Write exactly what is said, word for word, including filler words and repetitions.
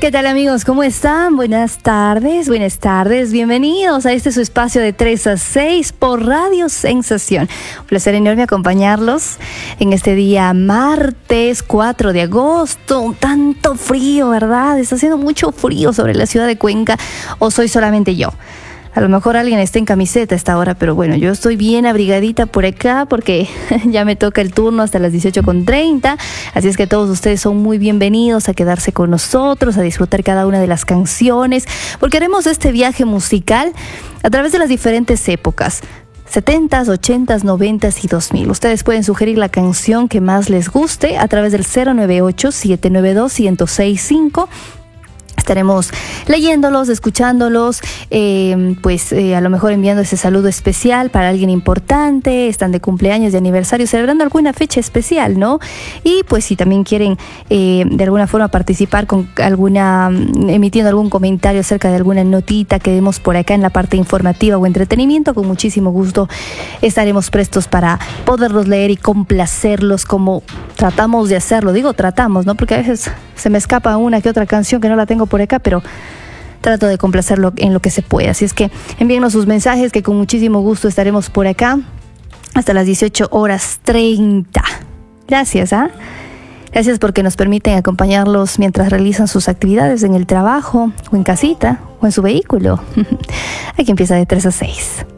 ¿Qué tal, amigos? ¿Cómo están? Buenas tardes, buenas tardes. Bienvenidos a este su espacio de tres a seis por Radio Sensación. Un placer enorme acompañarlos en este día martes cuatro de agosto. Un tanto frío, ¿verdad? Está haciendo mucho frío sobre la ciudad de Cuenca. ¿O soy solamente yo? A lo mejor alguien está en camiseta a esta hora, pero bueno, yo estoy bien abrigadita por acá porque ya me toca el turno hasta las dieciocho con treinta. Así es que todos ustedes son muy bienvenidos a quedarse con nosotros, a disfrutar cada una de las canciones, porque haremos este viaje musical a través de las diferentes épocas. setentas, ochentas, noventas y dos mil. Ustedes pueden sugerir la canción que más les guste a través del cero nueve ocho, siete nueve dos, uno cero seis cinco. Estaremos leyéndolos, escuchándolos, eh, pues eh, a lo mejor enviando ese saludo especial para alguien importante, están de cumpleaños, de aniversario, celebrando alguna fecha especial, ¿no? Y pues si también quieren eh, de alguna forma participar con alguna, emitiendo algún comentario acerca de alguna notita que demos por acá en la parte informativa o entretenimiento, con muchísimo gusto estaremos prestos para poderlos leer y complacerlos como tratamos de hacerlo. Digo tratamos, ¿no? Porque a veces se me escapa una que otra canción que no la tengo por acá, pero trato de complacerlo en lo que se puede. Así es que envíenos sus mensajes, que con muchísimo gusto estaremos por acá hasta las dieciocho horas treinta. Gracias, ¿ah? ¿eh? Gracias porque nos permiten acompañarlos mientras realizan sus actividades en el trabajo, o en casita, o en su vehículo. Aquí empieza de tres a seis.